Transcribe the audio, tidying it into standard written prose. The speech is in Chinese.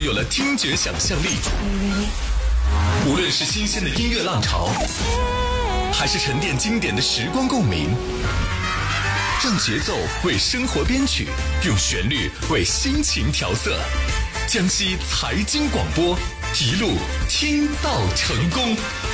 有了听觉想象力。无论是新鲜的音乐浪潮，还是沉淀经典的时光共鸣，让节奏为生活编曲，用旋律为心情调色。江西财经广播，一路听到成功。